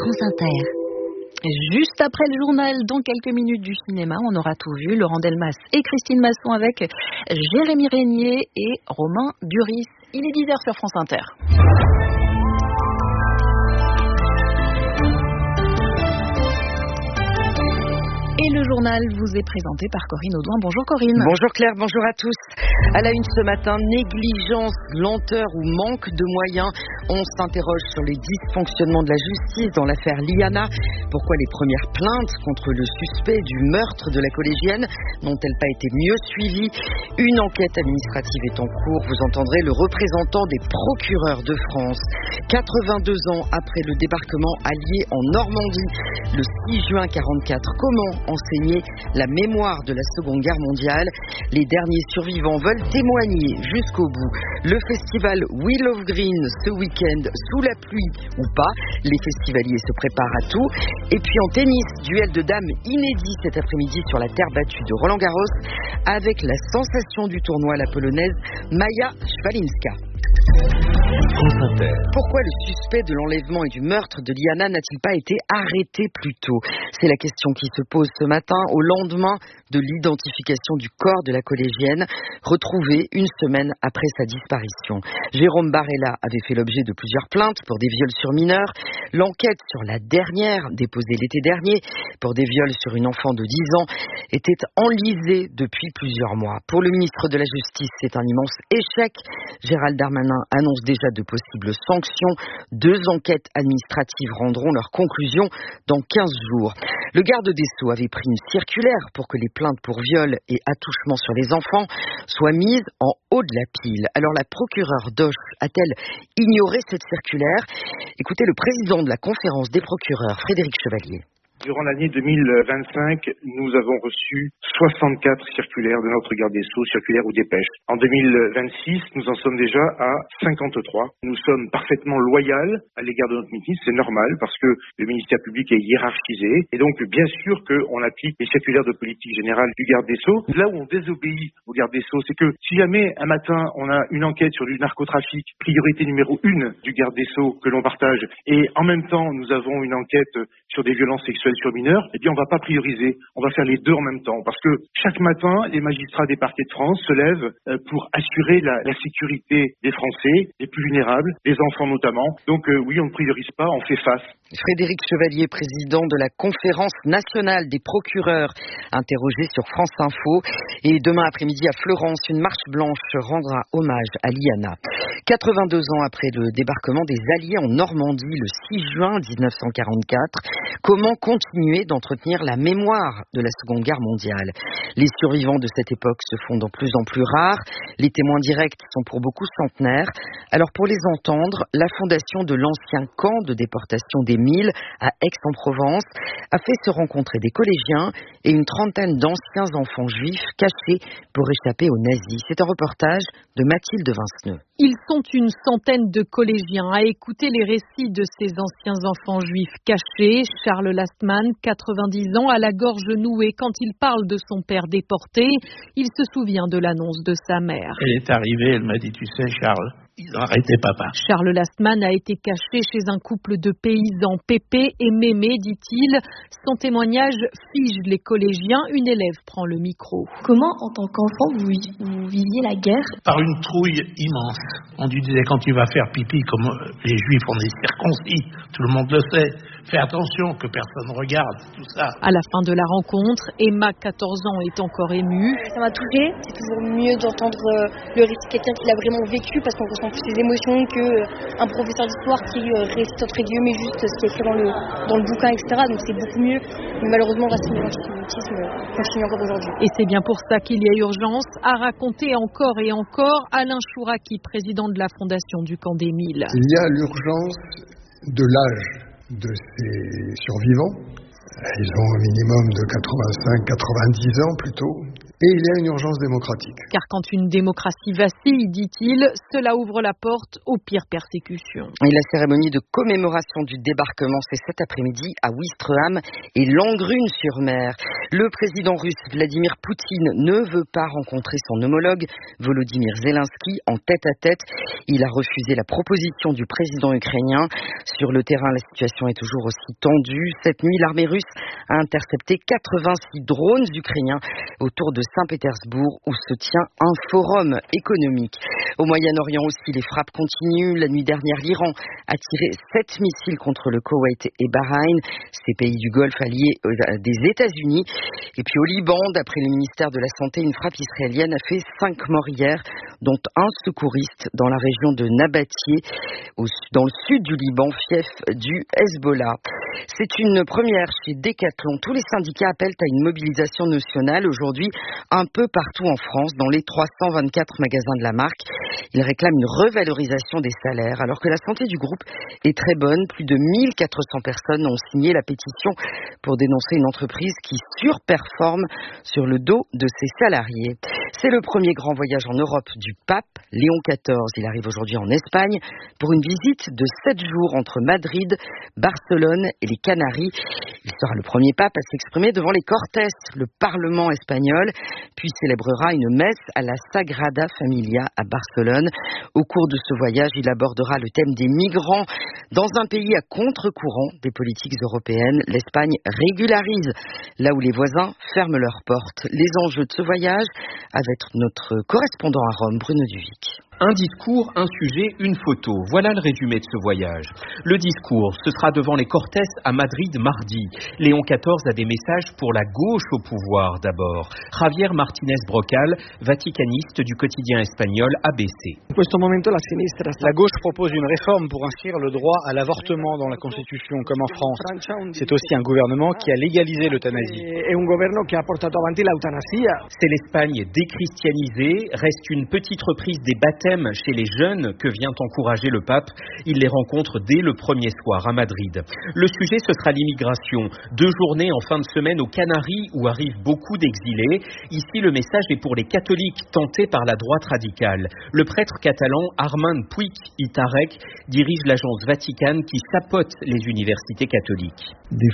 France Inter. Juste après le journal, dans quelques minutes du cinéma, on aura tout vu. Laurent Delmas et Christine Masson avec Jérémy Régnier et Romain Duris. Il est 10h sur France Inter. Et le journal vous est présenté par Corinne Audouin. Bonjour Corinne. Bonjour Claire, bonjour à tous. À la une ce matin, négligence, lenteur ou manque de moyens. On s'interroge sur les dysfonctionnements de la justice dans l'affaire Liana. Pourquoi les premières plaintes contre le suspect du meurtre de la collégienne n'ont-elles pas été mieux suivies? Une enquête administrative est en cours. Vous entendrez le représentant des procureurs de France. 82 ans après le débarquement allié en Normandie, le 6 juin 1944, comment enseigner la mémoire de la Seconde Guerre mondiale? Les derniers survivants veulent témoigner jusqu'au bout. Le festival Wheel of Green ce week-end, sous la pluie ou pas, les festivaliers se préparent à tout. Et puis en tennis, duel de dames inédit cet après-midi sur la terre battue de Roland-Garros avec la sensation du tournoi, la polonaise Maja Swalinska. Pourquoi le suspect de l'enlèvement et du meurtre de Liana n'a-t-il pas été arrêté plus tôt? C'est la question qui se pose ce matin au lendemain de l'identification du corps de la collégienne, retrouvée une semaine après sa disparition. Jérôme Barella avait fait l'objet de plusieurs plaintes pour des viols sur mineurs. L'enquête sur la dernière, déposée l'été dernier, pour des viols sur une enfant de 10 ans, était enlisée depuis plusieurs mois. Pour le ministre de la Justice, c'est un immense échec. Gérald Darmanin annonce déjà de possibles sanctions. 2 enquêtes administratives rendront leurs conclusions dans 15 jours. Le garde des Sceaux avait pris une circulaire pour que les plaintes pour viol et attouchement sur les enfants soient mises en haut de la pile. Alors la procureure Doche a-t-elle ignoré cette circulaire? Écoutez le président de la conférence des procureurs, Frédéric Chevalier. Durant l'année 2025, nous avons reçu 64 circulaires de notre garde des Sceaux, circulaires ou dépêches. En 2026, nous en sommes déjà à 53. Nous sommes parfaitement loyaux à l'égard de notre ministre, c'est normal parce que le ministère public est hiérarchisé. Et donc, bien sûr qu'on applique les circulaires de politique générale du garde des Sceaux. Là où on désobéit au garde des Sceaux, c'est que si jamais un matin on a une enquête sur du narcotrafic, priorité numéro 1 du garde des Sceaux que l'on partage, et en même temps nous avons une enquête sur des violences sexuelles sur mineurs, eh bien on va pas prioriser, on va faire les deux en même temps, parce que chaque matin, les magistrats des parquets de France se lèvent pour assurer la sécurité des Français, les plus vulnérables, des enfants notamment. Donc oui, on ne priorise pas, on fait face. Frédéric Chevalier, président de la conférence nationale des procureurs, interrogé sur France Info. Et demain après-midi à Florence, une marche blanche rendra hommage à Liana. 82 ans après le débarquement des Alliés en Normandie le 6 juin 1944, comment continuer d'entretenir la mémoire de la Seconde Guerre mondiale? Les survivants de cette époque se font de plus en plus rares. Les témoins directs sont pour beaucoup centenaires. Alors pour les entendre, la fondation de l'ancien camp de déportation des Milles à Aix-en-Provence a fait se rencontrer des collégiens et une trentaine d'anciens enfants juifs cachés pour échapper aux nazis. C'est un reportage de Mathilde Vinceneux. Ils sont une centaine de collégiens à écouter les récits de ces anciens enfants juifs cachés. Charles Lastman, 90 ans, à la gorge nouée. Quand il parle de son père déporté, il se souvient de l'annonce de sa mère. Elle est arrivée, elle m'a dit, tu sais Charles, ils ont arrêté papa. Charles Lastman a été caché chez un couple de paysans, Pépé et Mémé, dit-il. Son témoignage fige les collégiens. Une élève prend le micro. Comment, en tant qu'enfant, vous viviez la guerre? Par une trouille immense. On lui disait, quand tu vas faire pipi, comme les juifs, on est circoncis, tout le monde le sait, fais attention que personne regarde, tout ça. À la fin de la rencontre, Emma, 14 ans, est encore émue. Ça m'a touchée. C'est toujours mieux d'entendre le récit de quelqu'un qui l'a vraiment vécu parce qu'on ressent plus ses émotions qu'un professeur d'histoire qui récite entre guillemets juste ce qui est écrit dans le bouquin, etc. Donc c'est beaucoup mieux. Mais malheureusement, l'antisémitisme continue encore aujourd'hui. Et c'est bien pour ça qu'il y a urgence à raconter encore et encore. Alain Chouraki, président de la fondation du Camp des Milles. Il y a l'urgence de l'âge de ces survivants. Ils ont un minimum de 85-90 ans plutôt. Et il y a une urgence démocratique. Car quand une démocratie vacille, dit-il, cela ouvre la porte aux pires persécutions. Et la cérémonie de commémoration du débarquement, c'est cet après-midi à Ouistreham et Langrune-sur-Mer. Le président russe Vladimir Poutine ne veut pas rencontrer son homologue Volodymyr Zelensky en tête-à-tête. Il a refusé la proposition du président ukrainien. Sur le terrain, la situation est toujours aussi tendue. Cette nuit, l'armée russe a intercepté 86 drones ukrainiens autour de Saint-Pétersbourg où se tient un forum économique. Au Moyen-Orient aussi, les frappes continuent. La nuit dernière, l'Iran a tiré 7 missiles contre le Koweït et Bahreïn, ces pays du Golfe alliés des États-Unis. Et puis au Liban, d'après le ministère de la Santé, une frappe israélienne a fait 5 morts hier, dont un secouriste dans la région de Nabatieh, dans le sud du Liban, fief du Hezbollah. C'est une première chez Decathlon. Tous les syndicats appellent à une mobilisation nationale aujourd'hui un peu partout en France, dans les 324 magasins de la marque. Ils réclament une revalorisation des salaires, alors que la santé du groupe est très bonne. Plus de 1400 personnes ont signé la pétition pour dénoncer une entreprise qui surperforme sur le dos de ses salariés. C'est le premier grand voyage en Europe du pape, Léon XIV. Il arrive aujourd'hui en Espagne pour une visite de 7 jours entre Madrid, Barcelone et les Canaries. Il sera le premier pape à s'exprimer devant les Cortes, le Parlement espagnol, puis célébrera une messe à la Sagrada Familia à Barcelone. Au cours de ce voyage, il abordera le thème des migrants. Dans un pays à contre-courant des politiques européennes, l'Espagne régularise là où les voisins ferment leurs portes. Les enjeux de ce voyage avec notre correspondant à Rome, Bruno Duvic. Un discours, un sujet, une photo. Voilà le résumé de ce voyage. Le discours, ce sera devant les Cortes à Madrid mardi. Léon XIV a des messages pour la gauche au pouvoir d'abord. Javier Martínez Brocal, vaticaniste du quotidien espagnol ABC. La gauche propose une réforme pour inscrire le droit à l'avortement dans la Constitution, comme en France. C'est aussi un gouvernement qui a légalisé l'euthanasie. C'est l'Espagne déchristianisée, reste une petite reprise des baptêmes chez les jeunes que vient encourager le pape. Il les rencontre dès le premier soir à Madrid. Le sujet, ce sera l'immigration. 2 journées en fin de semaine aux Canaries où arrivent beaucoup d'exilés. Ici, le message est pour les catholiques tentés par la droite radicale. Le prêtre catalan Armand Puig i Tarrech dirige l'agence Vatican qui sapote les universités catholiques.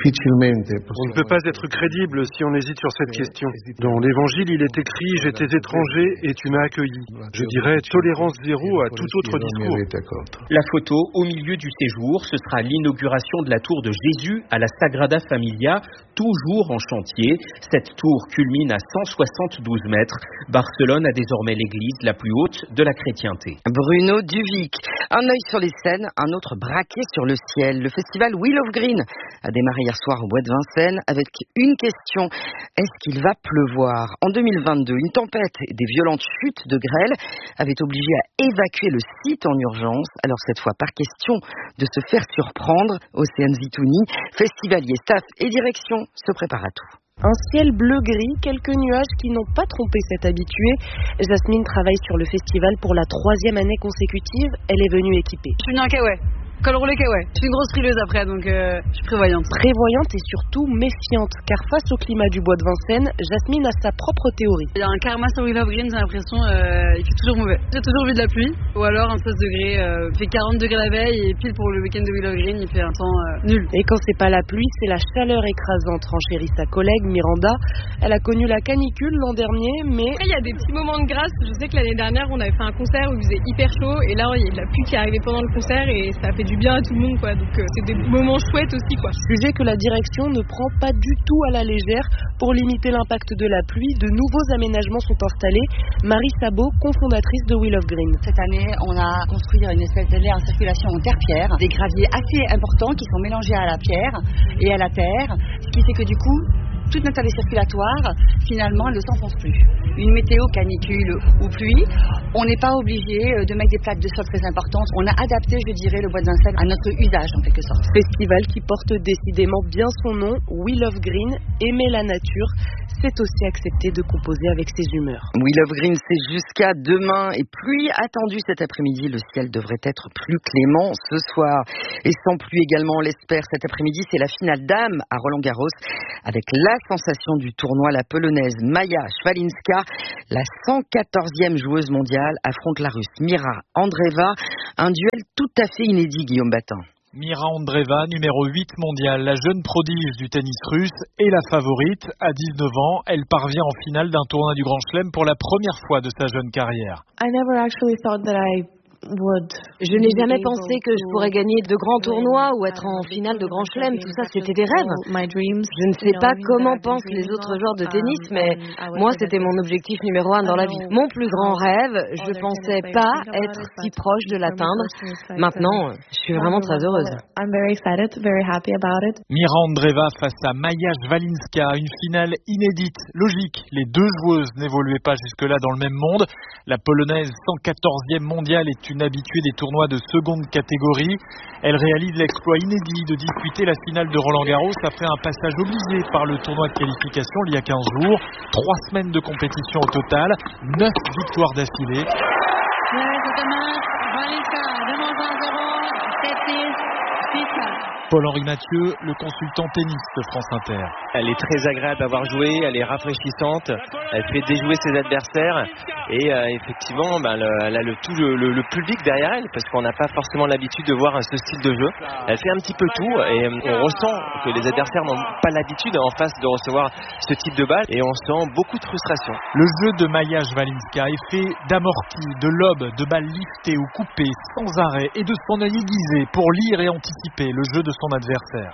On ne peut pas être crédible si on hésite sur cette question. Dans l'Évangile, il est écrit « J'étais étranger et tu m'as accueilli ». Je dirais tolérance zéro à tout autre discours. La photo au milieu du séjour, ce sera l'inauguration de la tour de Jésus à la Sagrada Familia, toujours en chantier. Cette tour culmine à 172 mètres. Barcelone a désormais l'église la plus haute de la chrétienté. Bruno Duvic. Un œil sur les scènes, un autre braqué sur le ciel. Le festival Wheel of Green a démarré hier soir au Bois de Vincennes avec une question. Est-ce qu'il va pleuvoir ? En 2022, une tempête et des violentes chutes de grêle avaient obligé à évacuer le site en urgence. Alors cette fois, pas question de se faire surprendre. Océane Zitouni, festivalier, staff et direction se préparent à tout. Un ciel bleu-gris, quelques nuages qui n'ont pas trompé cet habitué. Jasmine travaille sur le festival pour la 3e année consécutive. Elle est venue équipée. Je suis venue en kawaii. Col roulé kawaii. Je suis une grosse frileuse après, donc je suis prévoyante. Prévoyante et surtout méfiante, car face au climat du Bois de Vincennes, Jasmine a sa propre théorie. Il y a un karma sur Wheel of Green, j'ai l'impression, il fait toujours mauvais. J'ai toujours vu de la pluie, ou alors un 16 degrés, il fait 40 degrés la veille, et pile pour le week-end de Wheel of Green, il fait un temps nul. Et quand c'est pas la pluie, c'est la chaleur écrasante, renchérit sa collègue Miranda. Elle a connu la canicule l'an dernier, mais... Après, il y a des petits moments de grâce. Je sais que l'année dernière, on avait fait un concert où il faisait hyper chaud, et là, il y a de la pluie qui est arrivée pendant le concert, et ça a fait du bien à tout le monde, quoi. Donc c'est des moments chouettes aussi, quoi. Sujet que la direction ne prend pas du tout à la légère. Pour limiter l'impact de la pluie, de nouveaux aménagements sont installés. Marie Sabot, cofondatrice de Wheel of Green. Cette année, on a construit une espèce d'aile en circulation en terre-pierre, des graviers assez importants qui sont mélangés à la pierre et à la terre, ce qui fait que du coup, toute notre allée circulatoire, finalement, ne s'enfonce plus. Une météo canicule ou pluie, on n'est pas obligé de mettre des plaques de sol très importantes. On a adapté, je dirais, le Bois de Vincennes à notre usage, en quelque sorte. Festival qui porte décidément bien son nom, Wheel of Green, aimer la nature. c'est aussi accepter de composer avec ses humeurs. Wheel of Green, c'est jusqu'à demain et pluie attendue cet après-midi. Le ciel devrait être plus clément ce soir. Et sans pluie également, on l'espère, cet après-midi, c'est la finale dames à Roland-Garros avec la sensation du tournoi, la polonaise Maja Swalinska. La 114e joueuse mondiale affronte la russe Mira Andreeva. Un duel tout à fait inédit, Guillaume Batin. Mira Andreeva, numéro 8 mondial, la jeune prodige du tennis russe et la favorite. À 19 ans, elle parvient en finale d'un tournoi du Grand Chelem pour la première fois de sa jeune carrière. Je n'ai jamais pensé que je pourrais gagner de grands tournois ou être en finale de Grand Chelem. Tout ça, c'était des rêves. Je ne sais pas comment pensent les autres joueurs de tennis, mais moi, c'était mon objectif numéro 1 dans la vie. Mon plus grand rêve, je ne pensais pas être si proche de l'atteindre. Maintenant, je suis vraiment très heureuse. Mira Andreeva face à Maja Swalinska, une finale inédite, logique. Les deux joueuses n'évoluaient pas jusque-là dans le même monde. La polonaise 114e mondiale est une habituée des tournois de seconde catégorie. Elle réalise l'exploit inédit de disputer la finale de Roland-Garros après un passage obligé par le tournoi de qualification il y a 15 jours. 3 semaines de compétition au total, 9 victoires d'affilée. Paul-Henri Mathieu, le consultant tennis de France Inter. Elle est très agréable à avoir joué, elle est rafraîchissante, elle fait déjouer ses adversaires et effectivement elle a le public derrière elle parce qu'on n'a pas forcément l'habitude de voir ce style de jeu. Elle fait un petit peu tout et on ressent que les adversaires n'ont pas l'habitude en face de recevoir ce type de balle et on sent beaucoup de frustration. Le jeu de Maja Swalinska est fait d'amortis, de lobes, de balles liftées ou coupées sans arrêt et de son œil aiguisé pour lire et anticiper le jeu de son adversaire.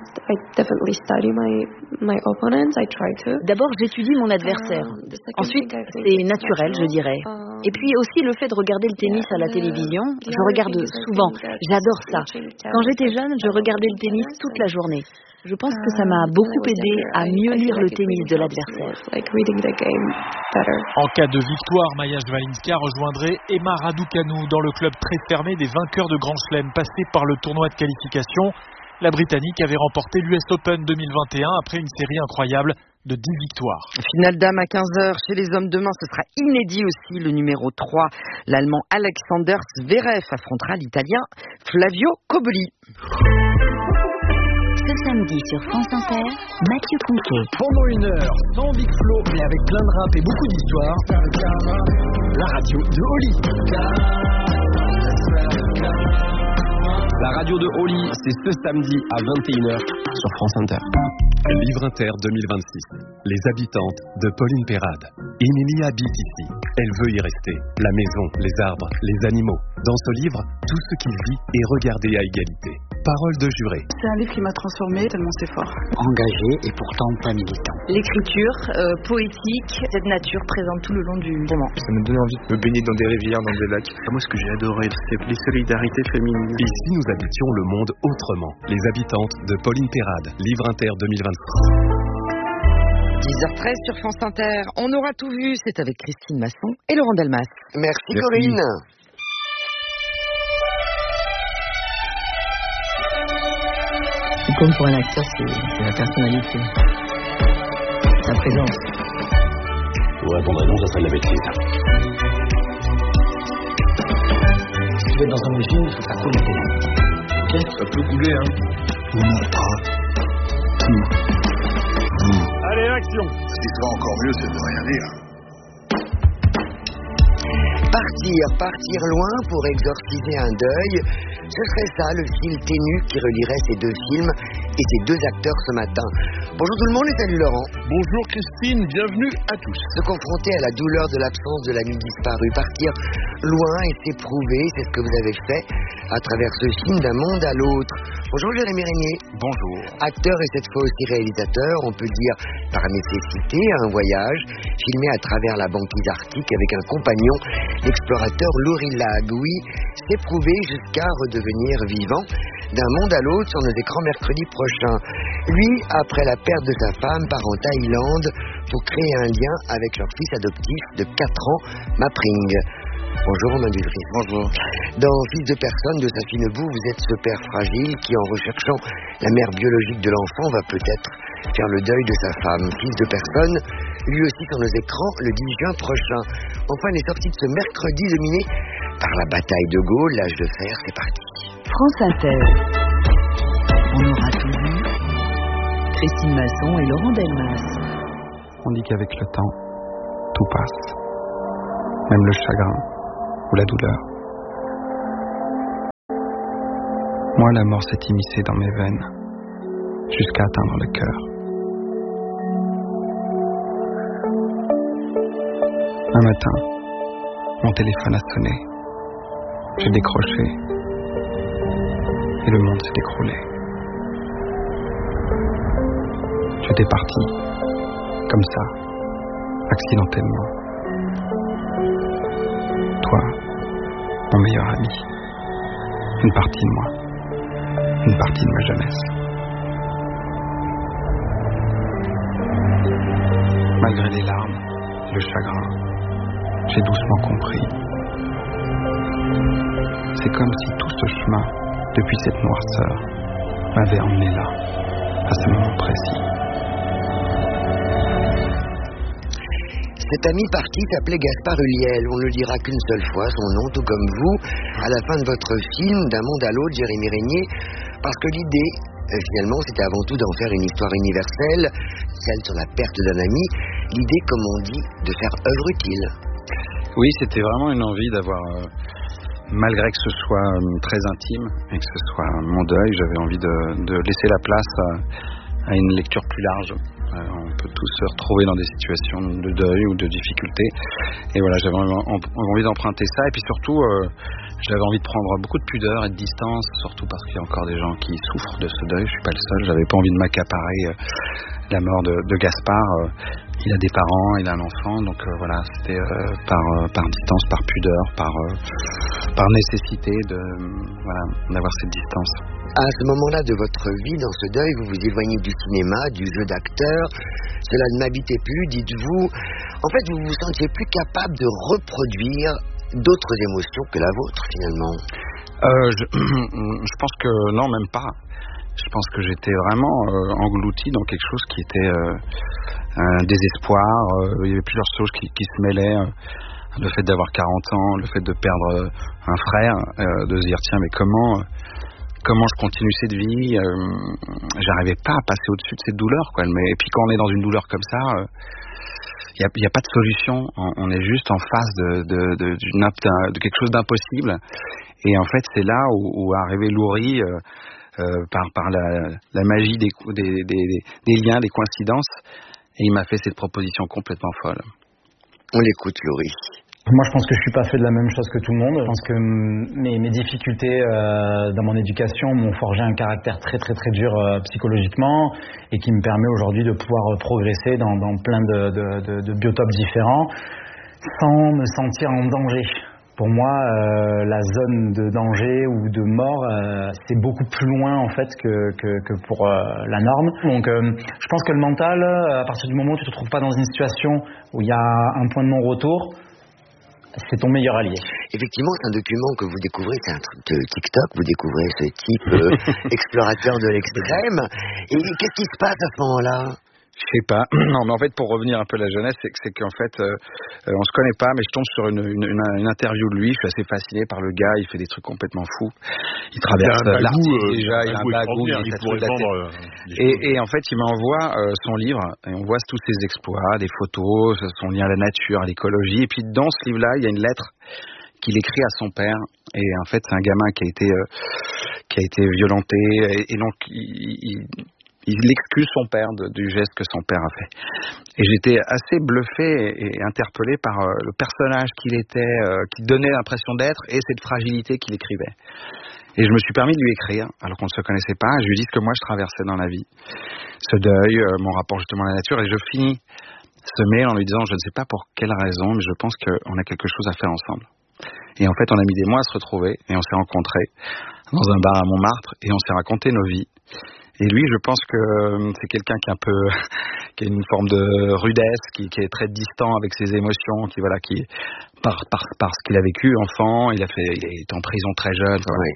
D'abord, j'étudie mon adversaire. Ensuite, c'est naturel, je dirais. Et puis aussi le fait de regarder le tennis à la télévision. Je regarde souvent. J'adore ça. Quand j'étais jeune, je regardais le tennis toute la journée. Je pense que ça m'a beaucoup aidé à mieux lire le tennis de l'adversaire. En cas de victoire, Maja Swalinska rejoindrait Emma Raducanu dans le club très fermé des vainqueurs de Grand Chelem passés par le tournoi de qualification. La Britannique avait remporté l'US Open 2021 après une série incroyable de 10 victoires. Finale dame à 15h. Chez les hommes demain, ce sera inédit aussi. Le numéro 3, l'Allemand Alexander Zverev affrontera l'Italien Flavio Cobolli. Ce samedi sur France Inter, Mathieu Conquet. Pendant une heure, sans Big Flo, mais avec plein de rap et beaucoup d'histoire, la radio de Oli. La radio de Oli, c'est ce samedi à 21h sur France Inter. Livre Inter 2026. Les habitantes de Pauline Perrade. Émilie habite ici. Elle veut y rester. La maison, les arbres, les animaux. Dans ce livre, tout ce qui vit est regardé à égalité. Parole de juré. C'est un livre qui m'a transformée tellement c'est fort. Engagé et pourtant pas militant. L'écriture poétique, cette nature présente tout le long du roman. Ça me donne envie de me baigner dans des rivières, dans des lacs. Moi, ce que j'ai adoré, c'est les solidarités féminines. Et si nous habitions le monde autrement? Les habitantes de Pauline Perrade. Livre Inter 2026. 10h13 sur France Inter. On aura tout vu. C'est avec Christine Masson et Laurent Delmas. Merci Corinne. Comme pour un acteur, c'est la personnalité, la présence. Pour répondre à non, ça serait de la bêtise. Si tu veux être dans un film, il faut faire couler tes mains. Ok ? Ça peut couler, hein. On montrera tout. Allez, action! Ce qui sera encore mieux, c'est de rien dire. Partir loin pour exorciser un deuil, ce serait ça le fil ténu qui relierait ces deux films et ces deux acteurs ce matin. Bonjour tout le monde et salut Laurent. Bonjour Christine, bienvenue à tous. Se confronter à la douleur de l'absence de l'ami disparu, partir loin et s'éprouver, c'est ce que vous avez fait à travers ce film d'un monde à l'autre. Bonjour Jérémy Régnier. Bonjour. Acteur et cette fois aussi réalisateur, on peut dire par nécessité, un voyage filmé à travers la banquise arctique avec un compagnon, l'explorateur Laurie Lag. Oui, s'éprouver jusqu'à redevenir vivant d'un monde à l'autre sur nos écrans mercredi prochain. Lui, après la perte de sa femme, part en Thaïlande pour créer un lien avec leur fils adoptif de 4 ans, Mapring. Bonjour Romain Duvry. Bonjour. Dans Fils de personne de Safine Bou, vous êtes ce père fragile qui, en recherchant la mère biologique de l'enfant, va peut-être faire le deuil de sa femme. Fils de personne, lui aussi sur nos écrans le 10 juin prochain. Enfin, les sorties de ce mercredi dominées par la bataille de Gaulle, l'âge de fer, c'est parti. France Inter. On aura tout vu. Christine Masson et Laurent Delmas. On dit qu'avec le temps, tout passe. Même le chagrin ou la douleur. Moi, la mort s'est immiscée dans mes veines, jusqu'à atteindre le cœur. Un matin, mon téléphone a sonné. J'ai décroché. Et le monde s'est écroulé. J'étais parti, comme ça, accidentellement. Toi, mon meilleur ami. Une partie de moi. Une partie de ma jeunesse. Malgré les larmes et le chagrin, j'ai doucement compris. C'est comme si tout ce chemin, depuis cette noirceur, m'avait emmené là, à ce moment précis. Cet ami parti s'appelait Gaspard Ulliel. On ne le dira qu'une seule fois, son nom, tout comme vous. À la fin de votre film, D'un monde à l'autre, Jérémy Régnier, parce que l'idée, finalement, c'était avant tout d'en faire une histoire universelle, celle sur la perte d'un ami. L'idée, comme on dit, de faire œuvre utile. Oui, c'était vraiment une envie d'avoir, malgré que ce soit très intime et que ce soit mon deuil, j'avais envie de laisser la place à une lecture plus large. On peut tous se retrouver dans des situations de deuil ou de difficulté. Et voilà, j'avais envie d'emprunter ça. Et puis surtout, j'avais envie de prendre beaucoup de pudeur et de distance, surtout parce qu'il y a encore des gens qui souffrent de ce deuil. Je suis pas le seul. J'avais pas envie de m'accaparer la mort de Gaspard. Il a des parents, il a un enfant. Donc voilà, c'était par distance, par pudeur, par nécessité d'avoir cette distance. À ce moment-là de votre vie, dans ce deuil, vous vous éloignez du cinéma, du jeu d'acteur. Cela ne m'habitait plus, dites-vous. En fait, vous vous sentiez plus capable de reproduire d'autres émotions que la vôtre, finalement. Je pense que non, même pas. Je pense que j'étais vraiment englouti dans quelque chose qui était un désespoir. Il y avait plusieurs choses qui se mêlaient. Le fait d'avoir 40 ans, le fait de perdre un frère, de se dire tiens, mais comment je continue cette vie, j'arrivais pas à passer au-dessus de cette douleur, quoi. Et puis quand on est dans une douleur comme ça, il y a pas de solution. On est juste en face de quelque chose d'impossible. Et en fait, c'est là où arrivé Loury, par la magie des liens, des coïncidences, et il m'a fait cette proposition complètement folle. On l'écoute, Loury. Moi, je pense que je suis pas fait de la même chose que tout le monde. Je pense que mes difficultés dans mon éducation m'ont forgé un caractère très très très dur psychologiquement et qui me permet aujourd'hui de pouvoir progresser dans plein de biotopes différents sans me sentir en danger. Pour moi, la zone de danger ou de mort, c'est beaucoup plus loin en fait que pour la norme. Donc, je pense que le mental, à partir du moment où tu te trouves pas dans une situation où il y a un point de non-retour, c'est ton meilleur allié. Effectivement, c'est un document que vous découvrez, c'est un truc de TikTok, vous découvrez ce type explorateur de l'extrême. Et qu'est-ce qui se passe à ce moment-là ? Je sais pas. Non, mais en fait, pour revenir un peu à la jeunesse, c'est qu'en fait, on se connaît pas, mais je tombe sur une interview de lui. Je suis assez fasciné par le gars. Il fait des trucs complètement fous. Il traverse l'Arctique déjà. Il a un bagou. Et en fait, il m'envoie son livre. Et on voit tous ses exploits, des photos, son lien à la nature, à l'écologie. Et puis dans ce livre-là, il y a une lettre qu'il écrit à son père. Et en fait, c'est un gamin qui a été violenté. Et donc, il excuse son père du geste que son père a fait. Et j'étais assez bluffé et interpellé par le personnage qu'il était, qui donnait l'impression d'être, et cette fragilité qu'il écrivait. Et je me suis permis de lui écrire, alors qu'on ne se connaissait pas. Je lui dis ce que moi je traversais dans la vie, ce deuil, mon rapport justement à la nature. Et je finis ce mail en lui disant, je ne sais pas pour quelle raison, mais je pense qu'on a quelque chose à faire ensemble. Et en fait, on a mis des mois à se retrouver, et on s'est rencontrés dans un bar à Montmartre, et on s'est raconté nos vies. Et lui, je pense que c'est quelqu'un qui est un peu, qui a une forme de rudesse, qui est très distant avec ses émotions, qui parce qu'il a vécu enfant, il est en prison très jeune. Oui.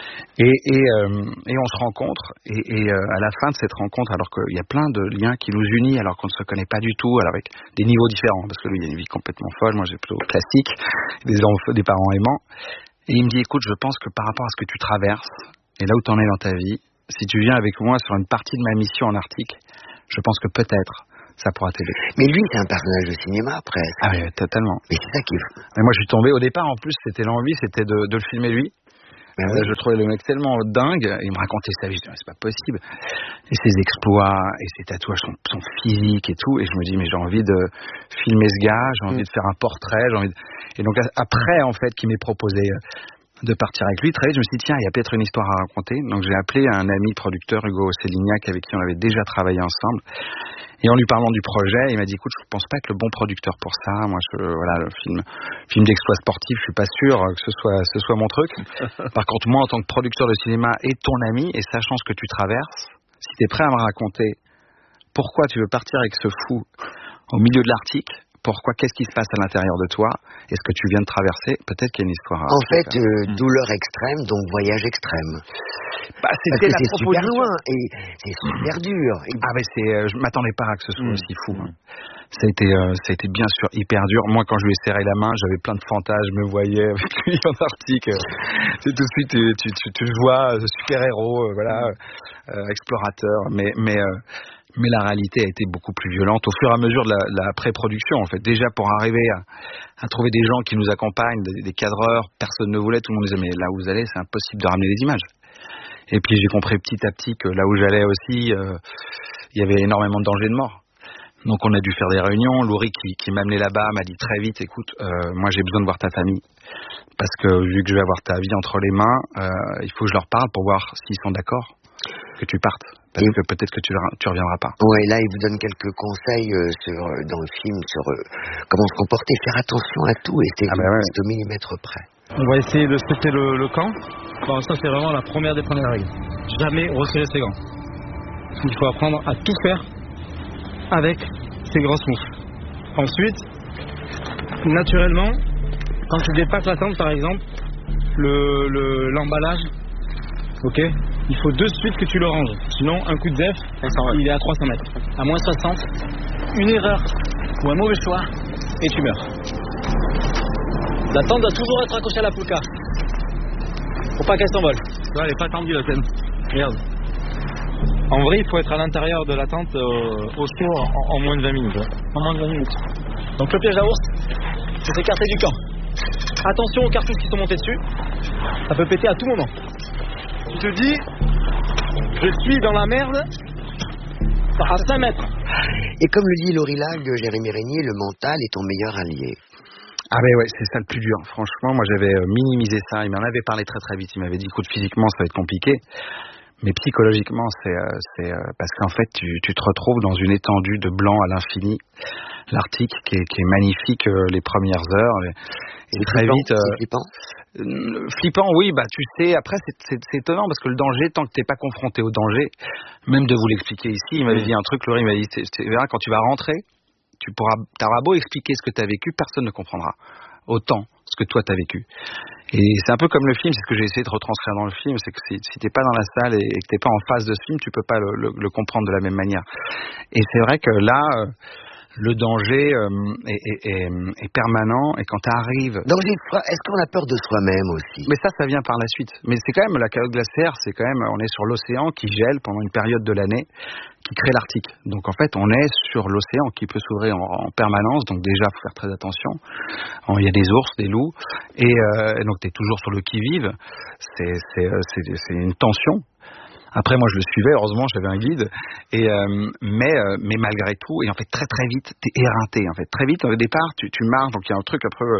Et on se rencontre, et à la fin de cette rencontre, alors qu'il y a plein de liens qui nous unissent, alors qu'on ne se connaît pas du tout, alors avec des niveaux différents, parce que lui, il a une vie complètement folle, moi j'ai plutôt classique, des parents aimants. Et il me dit, écoute, je pense que par rapport à ce que tu traverses, et là où tu en es dans ta vie, si tu viens avec moi sur une partie de ma mission en Arctique, je pense que peut-être ça pourra t'aider. Mais lui, c'est un personnage de cinéma, presque. Ah oui, totalement. Mais c'est ça qui est fou. Et moi, je suis tombé, au départ, en plus, l'envie, c'était de le filmer lui. Ben oui. Je trouvais le mec tellement dingue, il me racontait sa vie, je disais, c'est pas possible. Et ses exploits, et ses tatouages, son physique et tout, et je me dis, mais j'ai envie de filmer ce gars, j'ai envie de faire un portrait, Et donc, après, en fait, qu'il m'ait proposé de partir avec lui, très vite, je me suis dit, tiens, il y a peut-être une histoire à raconter. Donc, j'ai appelé un ami producteur, Hugo Célignac, avec qui on avait déjà travaillé ensemble. Et en lui parlant du projet, il m'a dit, écoute, je pense pas être le bon producteur pour ça. Moi, le film d'exploit sportif, je suis pas sûr que ce soit mon truc. Par contre, moi, en tant que producteur de cinéma et ton ami, et sachant ce que tu traverses, si t'es prêt à me raconter pourquoi tu veux partir avec ce fou au milieu de l'Arctique, qu'est-ce qui se passe à l'intérieur de toi, et ce que tu viens de traverser, peut-être qu'il y a une histoire. En fait, douleur extrême, donc voyage extrême. C'était la proposition. Super loin et c'est super dur. Je m'attendais pas à que ce soit aussi fou. Ça a été bien sûr hyper dur. Moi, quand je lui ai serré la main, j'avais plein de fantasmes, je me voyais avec lui en Arctique. C'est tout de suite, tu le vois, super héros, explorateur, mais la réalité a été beaucoup plus violente au fur et à mesure de la pré-production, en fait. Déjà, pour arriver à trouver des gens qui nous accompagnent, des cadreurs, personne ne voulait, tout le monde disait, mais là où vous allez, c'est impossible de ramener des images. Et puis, j'ai compris petit à petit que là où j'allais aussi, il y avait énormément de danger de mort. Donc, on a dû faire des réunions. Laurie, qui m'a amené là-bas, m'a dit très vite, écoute, moi, j'ai besoin de voir ta famille. Parce que, vu que je vais avoir ta vie entre les mains, il faut que je leur parle pour voir s'ils sont d'accord que tu partes. Parce que peut-être que tu reviendras pas. Ouais, là, il vous donne quelques conseils dans le film sur comment se comporter, faire attention à tout et c'est au millimètre près. On va essayer de respecter le camp. Bon, ça, c'est vraiment la première des premières règles. Jamais resserrer ses gants. Il faut apprendre à tout faire avec ses grosses moufles. Ensuite, naturellement, quand tu dépasses la tente, par exemple, l'emballage, ok, il faut de suite que tu le ranges. Sinon, un coup de zef, il est à 300 mètres. À moins 60, une erreur ou un mauvais choix, et tu meurs. La tente doit toujours être accrochée à la pouca. Faut pas qu'elle s'envole. Elle est pas tendue, la scène. Regarde. En vrai, il faut être à l'intérieur de la tente au chaud en moins de 20 minutes. En moins de 20 minutes. Donc le piège à ours, c'est s'écarter du camp. Attention aux cartouches qui sont montées dessus. Ça peut péter à tout moment. Tu te dis, je suis dans la merde à 5 mètres. Et comme le dit Laurie Lag, Jérémy Régnier, le mental est ton meilleur allié. Ah ben ouais, c'est ça le plus dur. Franchement, moi j'avais minimisé ça. Il m'en avait parlé très très vite. Il m'avait dit, écoute, physiquement ça va être compliqué. Mais psychologiquement, c'est parce qu'en fait, tu te retrouves dans une étendue de blanc à l'infini. L'Arctique qui est magnifique les premières heures. Et très vite... C'est flippant. Flippant, oui, tu sais, après c'est étonnant parce que le danger, tant que t'es pas confronté au danger, même de vous l'expliquer ici, il m'avait dit un truc, Laurie m'a dit, tu verras, quand tu vas rentrer, t'auras beau expliquer ce que t'as vécu, personne ne comprendra autant ce que toi t'as vécu. Et c'est un peu comme le film, c'est ce que j'ai essayé de retranscrire dans le film, c'est que si t'es pas dans la salle et que t'es pas en face de ce film, tu peux pas le comprendre de la même manière. Et c'est vrai que là, le danger est permanent, et quand tu arrives... Danger, est-ce qu'on a peur de soi-même aussi? Mais ça vient par la suite. Mais c'est quand même, la calotte glaciaire, c'est quand même, on est sur l'océan qui gèle pendant une période de l'année, qui crée l'Arctique. Donc en fait, on est sur l'océan qui peut s'ouvrir en permanence, donc déjà, il faut faire très attention. Il y a des ours, des loups, et donc tu es toujours sur le qui-vive. C'est une tension. Après, moi, je le suivais, heureusement, j'avais un guide, mais malgré tout, et en fait, très très vite, t'es éreinté, en fait. Très vite, au départ, tu marches, donc il y a un truc un peu,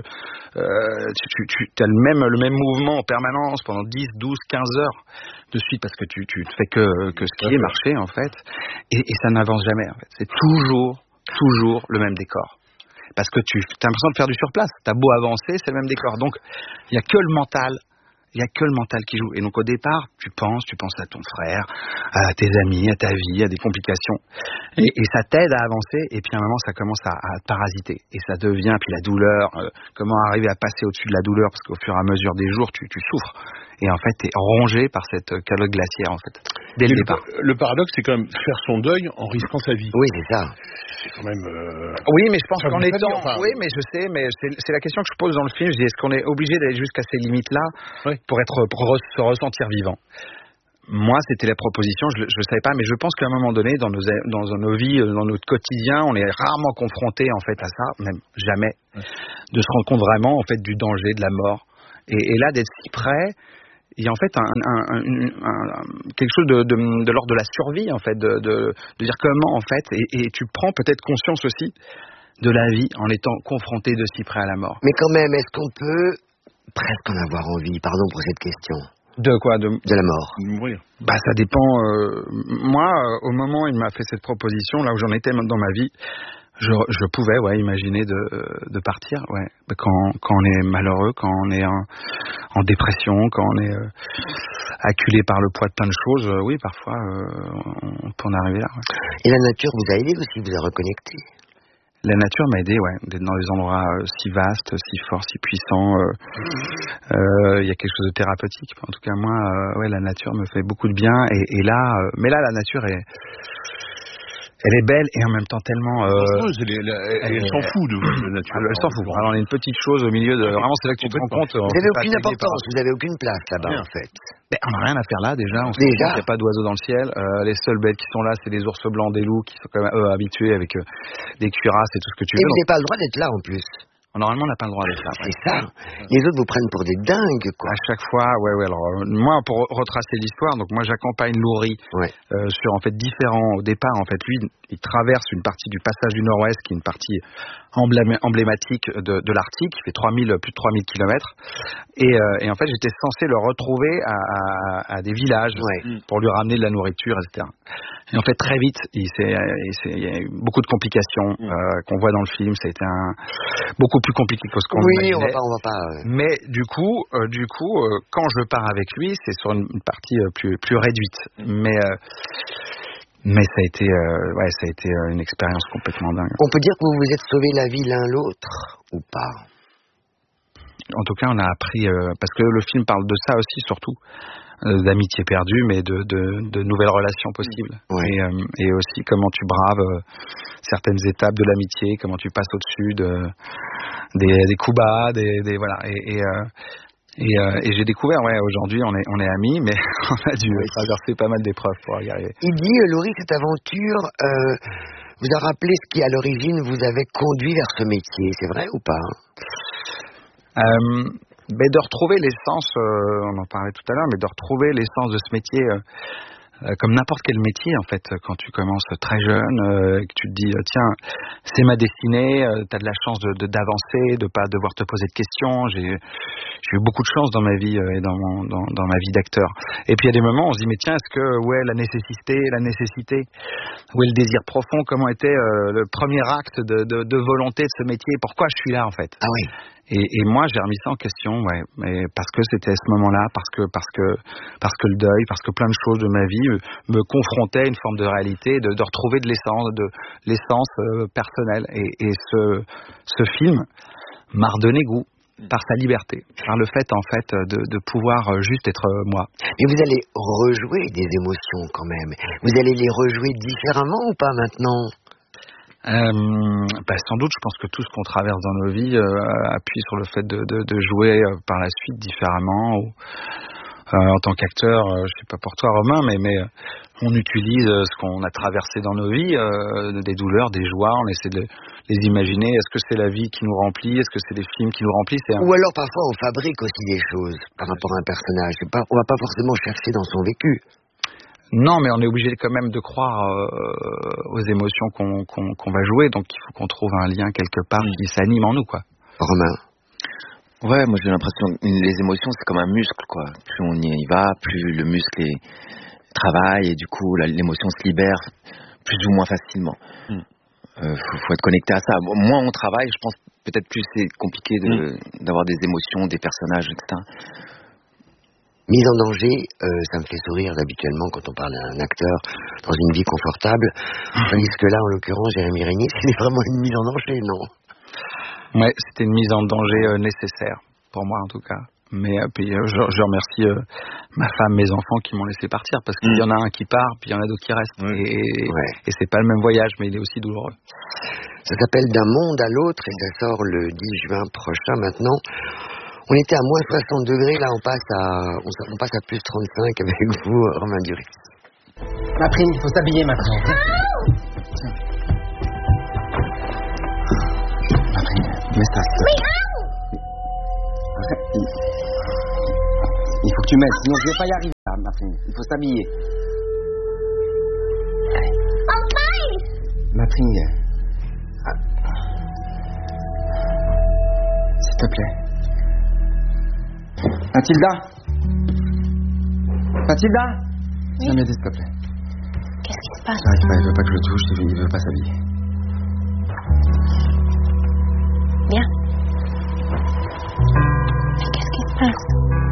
tu as le même mouvement en permanence pendant 10, 12, 15 heures de suite, parce que tu fais que skier, marcher, en fait, et ça n'avance jamais, en fait. C'est toujours le même décor. Parce que tu as l'impression de faire du surplace. T'as beau avancer, c'est le même décor. Donc, il n'y a que le mental Il y a que le mental qui joue. Et donc au départ, tu penses à ton frère, à tes amis, à ta vie, à des complications. Et ça t'aide à avancer. Et puis à un moment, ça commence à te parasiter. Et ça devient, puis la douleur, comment arriver à passer au-dessus de la douleur, parce qu'au fur et à mesure des jours, tu souffres. Et en fait, t'es rongé par cette calotte glaciaire, en fait, dès le départ. Le paradoxe, c'est quand même faire son deuil en risquant sa vie. Oui, c'est ça. C'est quand même... Oui, mais je pense qu'en étant... Oui, mais je sais, mais c'est la question que je pose dans le film. Je dis, est-ce qu'on est obligé d'aller jusqu'à ces limites-là pour se ressentir vivant? Moi, c'était la proposition, je ne savais pas, mais je pense qu'à un moment donné, dans nos vies, dans notre quotidien, on est rarement confronté en fait à ça, même jamais, de se rendre compte vraiment en fait du danger, de la mort. Et là, d'être si près, il y a en fait quelque chose de l'ordre de la survie en fait, de dire comment en fait, et tu prends peut-être conscience aussi de la vie en étant confronté de si près à la mort. Mais quand même, est-ce qu'on peut presque en avoir envie? Pardon pour cette question. De quoi? De la mort. Mourir. Bah ça dépend. Moi, au moment où il m'a fait cette proposition, là où j'en étais dans ma vie, je pouvais imaginer de partir. Ouais. Quand on est malheureux, quand on est en dépression, quand on est acculé par le poids de plein de choses, oui, parfois on peut en arriver là. Ouais. Et la nature vous a aidé aussi, vous a reconnecté? La nature m'a aidé, d'être dans des endroits si vastes, si forts, si puissants. Il y a quelque chose de thérapeutique. En tout cas, moi, la nature me fait beaucoup de bien. Et là, mais là, la nature elle est belle et en même temps tellement... elle s'en fout de la nature. Elle s'en fout. Alors, on a une petite chose au milieu de... Vraiment, c'est là que tu te rends compte. Vous n'avez aucune importance, vous n'avez aucune place là-bas, en fait. Mais on n'a rien à faire là, déjà. Il n'y a pas d'oiseaux dans le ciel. Les seules bêtes qui sont là, c'est des ours blancs, des loups, qui sont quand même habitués avec des cuirasses et tout ce que tu veux. Et vous n'avez pas le droit d'être là, en plus. Normalement, on n'a pas le droit d'être là. C'est ça. Les autres vous prennent pour des dingues, quoi. À chaque fois, alors, moi, pour retracer l'histoire, donc moi, j'accompagne Louri sur, en fait, différents... Au départ, en fait, lui, il traverse une partie du passage du Nord-Ouest, qui est une partie emblématique de l'Arctique, qui fait plus de 3000 kilomètres. Et en fait, j'étais censé le retrouver à des villages pour lui ramener de la nourriture, etc. Et en fait, très vite, il y a eu beaucoup de complications qu'on voit dans le film. Ça a été beaucoup plus compliqué que ce qu'on imaginait. Oui, on va pas. Mais du coup, quand je pars avec lui, c'est sur une partie plus réduite. Mais ça a été une expérience complètement dingue. On peut dire que vous vous êtes sauvés la vie l'un l'autre ou pas? En tout cas, on a appris parce que le film parle de ça aussi, surtout d'amitié perdue, mais de nouvelles relations possibles. Et aussi comment tu braves certaines étapes de l'amitié, comment tu passes au-dessus des coups bas, voilà. Et j'ai découvert, aujourd'hui on est amis, mais on a dû traverser pas mal d'épreuves pour y arriver. Il dit, Louri, cette aventure vous a rappelé ce qui à l'origine vous avait conduit vers ce métier, c'est vrai ou pas? De retrouver l'essence, on en parlait tout à l'heure, mais de retrouver l'essence de ce métier, comme n'importe quel métier en fait, quand tu commences très jeune, que tu te dis tiens, c'est ma destinée, t'as de la chance d'avancer, de pas devoir te poser de questions. J'ai eu beaucoup de chance dans ma vie et dans ma vie d'acteur. Et puis il y a des moments où on se dit mais tiens, est-ce que la nécessité, où est le désir profond, comment était le premier acte de volonté de ce métier, pourquoi je suis là en fait. Ah oui. Et moi j'ai remis ça en question, mais parce que c'était à ce moment-là, parce que le deuil, parce que plein de choses de ma vie me confrontaient à une forme de réalité, de retrouver de l'essence personnelle. Et ce film m'a redonné goût par sa liberté, par le fait en fait de pouvoir juste être moi. Mais vous allez rejouer des émotions quand même. Vous allez les rejouer différemment ou pas maintenant? Sans doute, je pense que tout ce qu'on traverse dans nos vies appuie sur le fait de jouer par la suite différemment. En tant qu'acteur, je sais pas pour toi Romain, mais on utilise ce qu'on a traversé dans nos vies, des douleurs, des joies, on essaie de les imaginer. Est-ce que c'est la vie qui nous remplit? Est-ce que c'est des films qui nous remplissent? Ou alors parfois on fabrique aussi des choses par rapport à un personnage. On va pas forcément chercher dans son vécu. Non, mais on est obligé quand même de croire aux émotions qu'on va jouer, donc il faut qu'on trouve un lien quelque part qui s'anime en nous, quoi. Romain. Ouais, moi j'ai l'impression que les émotions c'est comme un muscle, quoi. Plus on y va, plus le muscle travaille et du coup l'émotion se libère plus ou moins facilement. Faut être connecté à ça. Moins on travaille, je pense peut-être plus c'est compliqué d'avoir des émotions, des personnages, etc. Mise en danger, ça me fait sourire habituellement quand on parle d'un acteur dans une vie confortable. Tandis que là, en l'occurrence, Jérémy Régnier, c'était vraiment une mise en danger, non? Ouais, c'était une mise en danger nécessaire, pour moi en tout cas. Mais puis je remercie ma femme, mes enfants qui m'ont laissé partir, parce qu'il y en a un qui part, puis il y en a d'autres qui restent. Et c'est pas le même voyage, mais il est aussi douloureux. Ça s'appelle D'un monde à l'autre et ça sort le 10 juin prochain maintenant. On était à moins 60 degrés, là on passe à plus 35 avec vous, Romain Duris. Ma prime, il faut s'habiller maintenant. Ma prime, mets ça. Il faut que tu mettes, sinon je vais pas y arriver là, ma prime. Il faut s'habiller. Ma prime. S'il te plaît. Mathilda. Viens m'aider, s'il te plaît. Qu'est-ce qui se passe? J'arrive pas, il veut pas que je le touche, il veut pas s'habiller. Viens. Mais qu'est-ce qui se passe?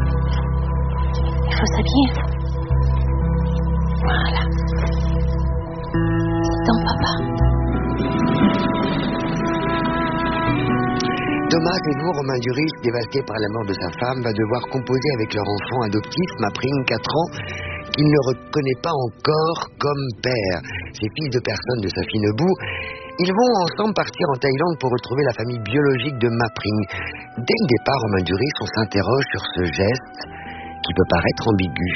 Il faut s'habiller. Voilà. C'est ton papa. Thomas et vous, Romain Duris, dévasté par la mort de sa femme, va devoir composer avec leur enfant adoptif, Mapring, 4 ans, qu'il ne reconnaît pas encore comme père. Ces fils de personne de sa fine boue, ils vont ensemble partir en Thaïlande pour retrouver la famille biologique de Mapring. Dès le départ, Romain Duris, on s'interroge sur ce geste qui peut paraître ambigu.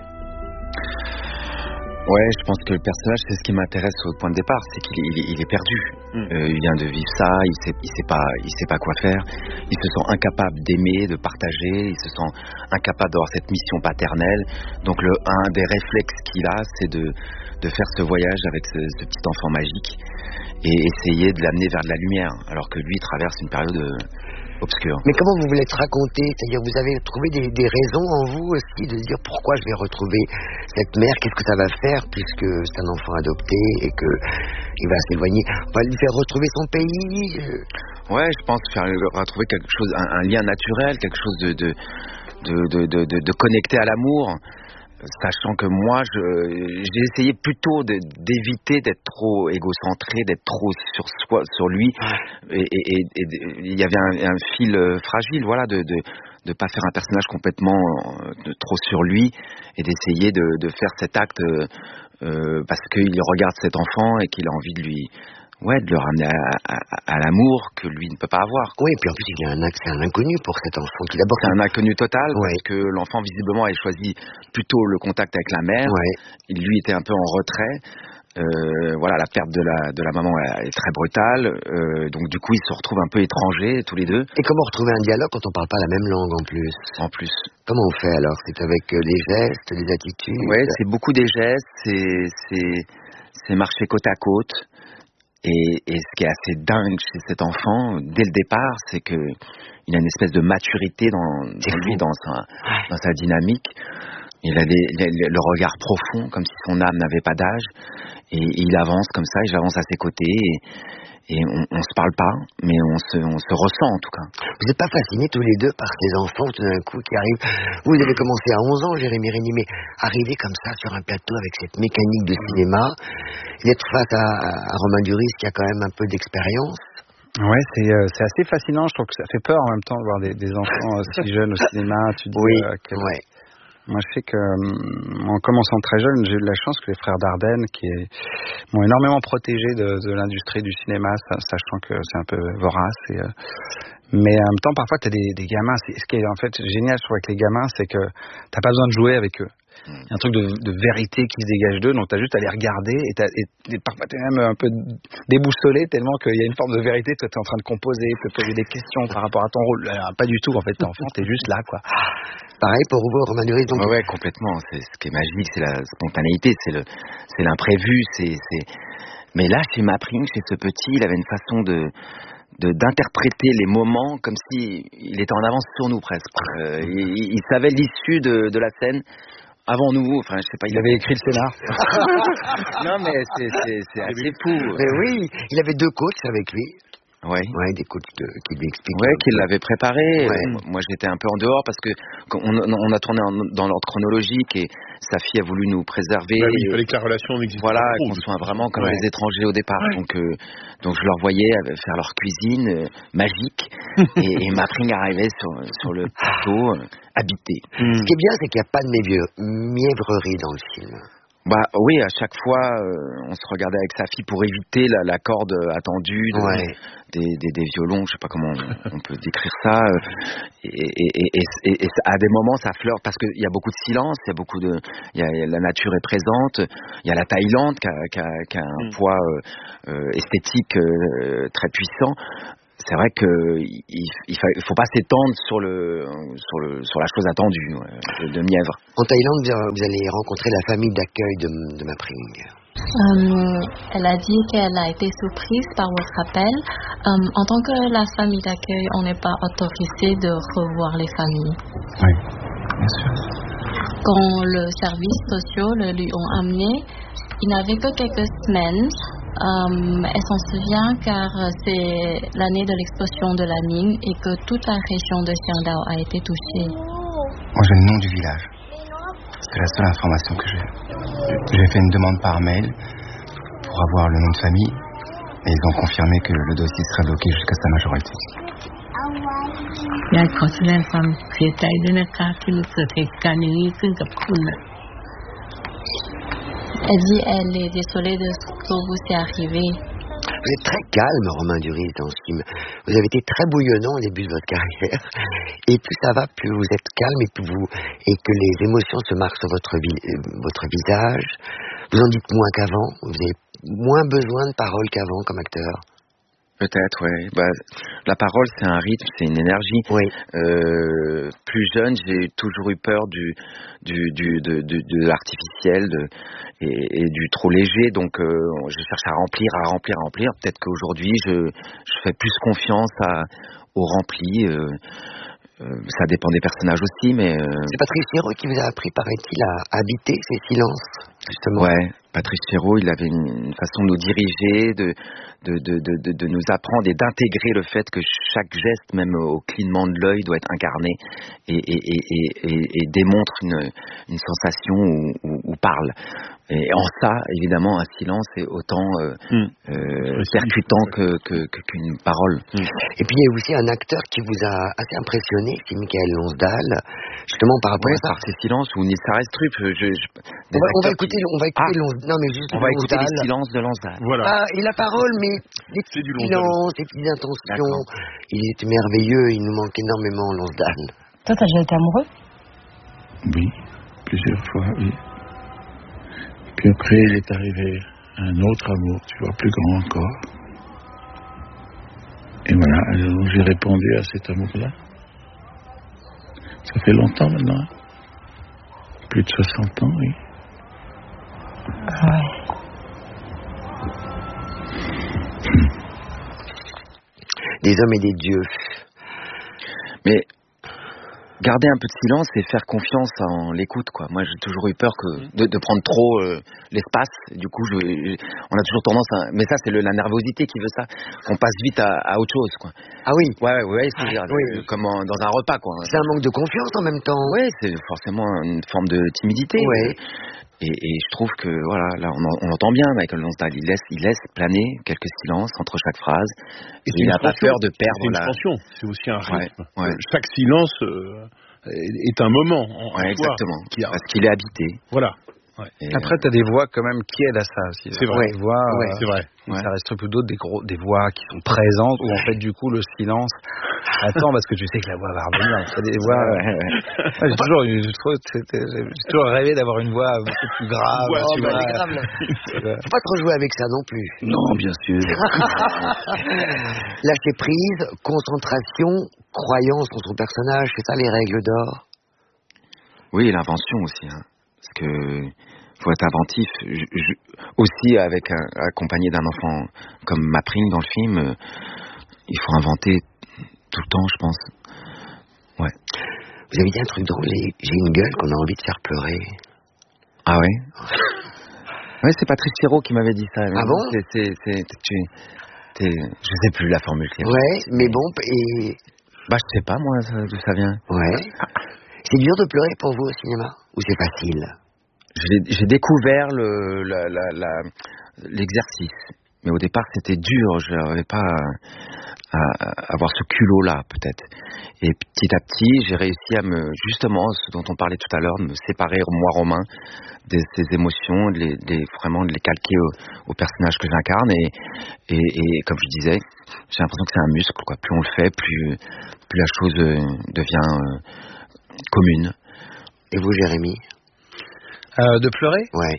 Ouais, je pense que le personnage, c'est ce qui m'intéresse au point de départ, c'est qu'il est perdu. Il vient de vivre ça, il sait pas quoi faire. Il se sent incapable d'aimer, de partager. Il se sent incapable d'avoir cette mission paternelle. Donc un des réflexes qu'il a, c'est de faire ce voyage avec ce petit enfant magique et essayer de l'amener vers de la lumière, alors que lui traverse une période obscure. Mais comment vous voulez être raconté? C'est-à-dire, vous avez trouvé des raisons en vous aussi de dire pourquoi je vais retrouver cette mère, qu'est-ce que ça va faire puisque c'est un enfant adopté et que il va s'éloigner. On va lui faire retrouver son pays. Ouais, je pense faire retrouver quelque chose, un lien naturel, quelque chose de connecté à l'amour. Sachant que moi, j'ai essayé plutôt d'éviter d'être trop égocentré, d'être trop sur lui, et il y avait un fil fragile, voilà, de pas faire un personnage complètement trop sur lui, et d'essayer de faire cet acte parce qu'il regarde cet enfant et qu'il a envie de le ramener à l'amour que lui ne peut pas avoir. Oui, et puis en plus, c'est un inconnu pour cet enfant. D'abord, c'est un inconnu total, parce que l'enfant, visiblement, avait choisi plutôt le contact avec la mère. Il, lui, était un peu en retrait. Voilà, la perte de la maman est très brutale. Donc, du coup, ils se retrouvent un peu étrangers, tous les deux. Et comment retrouver un dialogue quand on parle pas la même langue, en plus? En plus. Comment on fait, alors? C'est avec des gestes, des attitudes? Oui, c'est beaucoup des gestes. C'est marcher côte à côte. Et ce qui est assez dingue chez cet enfant, dès le départ, c'est que il a une espèce de maturité dans sa dynamique. Il a le regard profond, comme si son âme n'avait pas d'âge. Et il avance comme ça, et j'avance à ses côtés. Et on se parle pas, mais on se ressent en tout cas. Vous n'êtes pas fascinés tous les deux par ces enfants tout d'un coup qui arrivent? Vous avez commencé à 11 ans, Jérémy Régnier, mais arriver comme ça sur un plateau avec cette mécanique de cinéma, d'être face à Romain Duris qui a quand même un peu d'expérience. Ouais, c'est assez fascinant. Je trouve que ça fait peur en même temps de voir des enfants si jeunes au cinéma. Tu dis, Moi, je sais que, en commençant très jeune, j'ai eu de la chance que les frères Dardenne, qui m'ont énormément protégé de l'industrie du cinéma, sachant que c'est un peu vorace. Mais en même temps, parfois, tu as des gamins. Ce qui est en fait génial, je trouve, avec les gamins, c'est que tu n'as pas besoin de jouer avec eux. Il y a un truc de vérité qui se dégage d'eux, donc tu as juste à les regarder et parfois tu es même un peu déboussolé tellement qu'il y a une forme de vérité. Toi, tu es en train de composer, te poser des questions par rapport à ton rôle. Pas du tout, en fait, t'es enfant, t'es juste là, quoi. Pareil pour vous, Romain Duris. Donc... Ouais, complètement. C'est ce qui est magique, c'est la spontanéité, c'est l'imprévu. Mais là, chez Mapring, chez ce petit, il avait une façon d'interpréter les moments comme si il était en avance sur nous presque. Il savait l'issue de la scène avant nous. Enfin, je sais pas. Il avait écrit le scénar. Non, mais c'est assez fou. Mais oui, il avait 2 coachs avec lui. des coachs qui lui expliquent. Ouais, qui l'avaient préparé. Moi, j'étais un peu en dehors parce que on a tourné dans l'ordre chronologique et sa fille a voulu nous préserver. Bah oui, il fallait que la relation n'existe pas. Voilà, qu'on soit vraiment comme les étrangers au départ. Donc je leur voyais faire leur cuisine magique et Mapring arrivait sur le plateau habité. Ce qui est bien, c'est qu'il n'y a pas de mièvrerie dans le film. Bah oui, à chaque fois, on se regardait avec sa fille pour éviter la corde attendue des violons, je sais pas comment on peut décrire ça. Et à des moments, ça flirte parce qu'il y a beaucoup de silence, la nature est présente. Il y a la Thaïlande qui a un poids esthétique très puissant. C'est vrai qu'il faut pas s'étendre sur la chose attendue de Mièvre. En Thaïlande, vous allez rencontrer la famille d'accueil de Mapring. Elle a dit qu'elle a été surprise par votre appel. En tant que la famille d'accueil, on n'est pas autorisé de revoir les familles. Oui, bien sûr. Quand le service social lui ont amené, il n'avait que quelques semaines. Elle s'en souvient car c'est l'année de l'explosion de la mine et que toute la région de Xiangdao a été touchée. Moi j'ai le nom du village. C'est la seule information que j'ai. J'ai fait une demande par mail pour avoir le nom de famille et ils ont confirmé que le dossier serait bloqué jusqu'à sa majorité. Elle dit elle est désolée de ce que vous est arrivé. Vous êtes très calme, Romain Duris, dans ce film. Vous avez été très bouillonnant au début de votre carrière. Et plus ça va, plus vous êtes calme et que les émotions se marquent sur votre visage. Vous en dites moins qu'avant. Vous avez moins besoin de paroles qu'avant comme acteur. Peut-être, oui. La parole, c'est un rythme, c'est une énergie. Plus jeune, j'ai toujours eu peur de l'artificiel et du trop léger. Donc, je cherche à remplir. Peut-être qu'aujourd'hui, je fais plus confiance au rempli. Ça dépend des personnages aussi, mais... C'est Patrice Chéreau qui vous a appris, paraît-il, à habiter ces silences, justement. Ouais, Patrice Chéreau, il avait une façon de nous diriger, de nous apprendre et d'intégrer le fait que chaque geste, même au clignement de l'œil, doit être incarné et démontre une sensation ou parle. Et en ça, évidemment, un silence est autant percutant qu'une parole. Et puis il y a aussi un acteur qui vous a assez impressionné, c'est Michael Lonsdal, justement par rapport à ça. Par ses silences ou Nissa Restrup. On va écouter Lonsdal. Non, mais juste on va écouter les silences de Lonsdal. Voilà. Et la parole, mais les petits silences, les petites intentions. Il était merveilleux, il nous manque énormément, Lonsdal. Toi, t'as déjà été amoureux? Oui, plusieurs fois, oui. Puis après, il est arrivé un autre amour, tu vois, plus grand encore. Et voilà, alors j'ai répondu à cet amour-là. Ça fait longtemps maintenant. Plus de 60 ans, oui. Ouais. Des hommes et des dieux. Mais garder un peu de silence et faire confiance en l'écoute, quoi. Moi, j'ai toujours eu peur de prendre trop l'espace. Du coup, on a toujours tendance à... Mais ça, c'est la nervosité qui veut ça. Qu'on passe vite à autre chose, quoi. Ah oui. Ouais, c'est comme dans un repas, quoi. C'est un manque de confiance en même temps. Ouais, c'est forcément une forme de timidité. Ouais. Et je trouve que, voilà, là, on entend bien Michael Lonsdal. Il laisse planer quelques silences entre chaque phrase. Et il n'a pas peur de perdre c'est une tension. C'est aussi un rythme. Chaque silence est un moment. Exactement. Parce qu'il est habité. Voilà. Après, tu as des voix quand même qui aident à ça aussi. C'est vrai. Des voix, c'est vrai. Ça reste plus d'autres, des voix qui sont présentes, où en fait, du coup, le silence attend parce que tu sais que la voix va revenir. Tu as des voix. J'ai toujours rêvé d'avoir une voix beaucoup plus grave. Faut pas trop jouer avec ça non plus. Non, bien sûr. Lâcher prise, concentration, croyance dans son personnage, c'est ça les règles d'or? Oui, l'invention aussi, hein. Parce que faut être inventif. Aussi accompagné d'un enfant comme Mapring dans le film, il faut inventer tout le temps, je pense. Ouais. Vous avez dit un truc drôle, j'ai une gueule qu'on a envie de faire pleurer. Ah ouais. Ouais, c'est Patrice Chéreau qui m'avait dit ça. Ah bon? Je sais plus la formule. Ouais, mais bon, et... Bah, je sais pas, moi, d'où ça vient. Ouais. C'est dur de pleurer pour vous au cinéma? Ou c'est facile? J'ai découvert l'exercice. Mais au départ, c'était dur. Je n'arrivais pas à avoir ce culot-là, peut-être. Et petit à petit, j'ai réussi à justement, ce dont on parlait tout à l'heure, de me séparer, moi, Romain, de ces émotions, vraiment de les calquer au personnage que j'incarne. Et comme je disais, j'ai l'impression que c'est un muscle, quoi. Plus on le fait, plus la chose devient commune. Et vous, Jérémy? De pleurer? Ouais.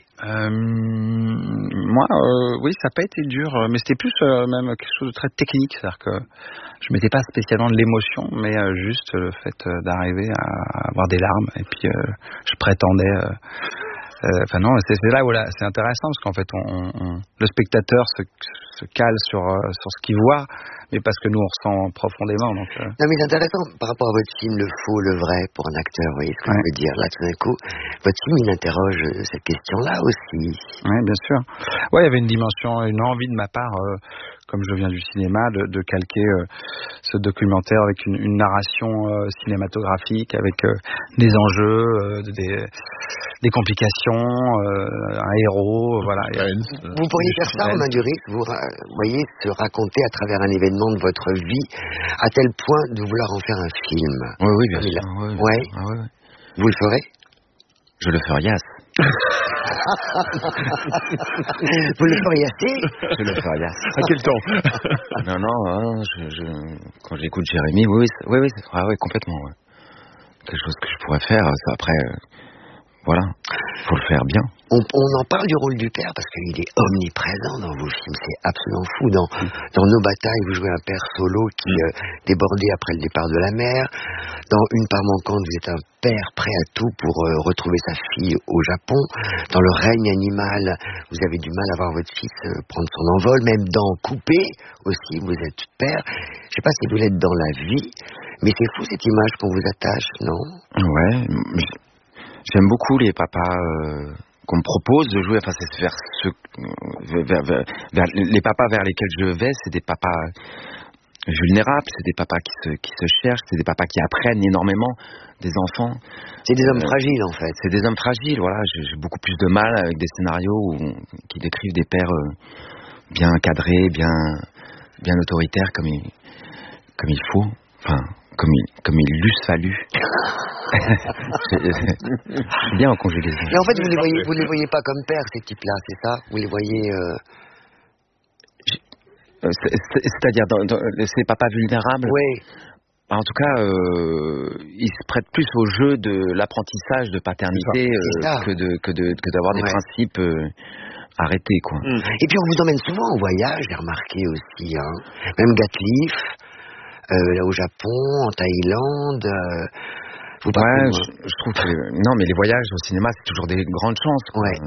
Moi, oui, ça n'a pas été dur, mais c'était plus même quelque chose de très technique, c'est-à-dire que je mettais pas spécialement de l'émotion, mais juste le fait d'arriver à avoir des larmes, et puis je prétendais... Enfin non, c'est là où c'est intéressant, parce qu'en fait, le spectateur se cale sur ce qu'il voit, mais parce que nous on ressent profondément. Donc, Non mais c'est intéressant par rapport à votre film Le Faux, le Vrai pour un acteur, vous voyez ce que je veux dire. Là tout d'un coup, votre film il interroge cette question-là aussi. Oui, bien sûr. Ouais, il y avait une dimension, une envie de ma part, comme je viens du cinéma, de calquer ce documentaire avec une narration cinématographique, avec des enjeux, des complications, un héros, voilà. Vous pourriez faire ça, Romain Duris, vous voyez, se raconter à travers un événement de votre vie, à tel point de vouloir en faire un film. Oui, bien sûr. Ouais. Vous le ferez? Je le ferai. Vous le feriez assez? Je le ferai. À quel temps? Non, quand j'écoute Jérémy, oui, complètement. Ouais. Quelque chose que je pourrais faire, ça, après, voilà, faut le faire bien. On en parle du rôle du père parce qu'il est omniprésent dans vos films, c'est absolument fou. Dans Nos batailles, vous jouez un père solo qui débordait après le départ de la mère. Dans Une part manquante, vous êtes un père prêt à tout pour retrouver sa fille au Japon. Dans Le règne animal, vous avez du mal à voir votre fils prendre son envol. Même dans Coupé aussi, vous êtes père. Je sais pas si vous l'êtes dans la vie, mais c'est fou cette image qu'on vous attache, non? Ouais, j'aime beaucoup les papas qu'on me propose de jouer. Enfin, c'est vers les papas vers lesquels je vais, c'est des papas vulnérables, c'est des papas qui se cherchent, c'est des papas qui apprennent énormément des enfants. C'est des hommes fragiles, en fait. C'est des hommes fragiles, voilà. J'ai beaucoup plus de mal avec des scénarios qui décrivent des pères bien cadrés, bien autoritaires comme il faut. Enfin, comme il l'eusse fallu. C'est bien en conjugaison. Mais en fait, vous les voyez pas comme pères, ces types-là, c'est ça? Vous les voyez... C'est-à-dire dans ces papas vulnérables? Oui. En tout cas, ils se prêtent plus au jeu de l'apprentissage de paternité que d'avoir des principes arrêtés, quoi. Et puis on vous emmène souvent en voyage, j'ai remarqué aussi, hein. Même Gatliff, là au Japon, en Thaïlande. Je trouve que non, mais les voyages au cinéma, c'est toujours des grandes chances. Ouais.